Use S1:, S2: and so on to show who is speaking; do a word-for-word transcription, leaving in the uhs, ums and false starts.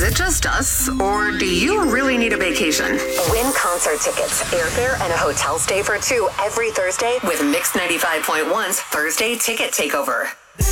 S1: it just us, or do you really need a vacation?
S2: Win concert tickets, airfare, and a hotel stay for two every Thursday with Mix ninety-five point one's Thursday Ticket Takeover.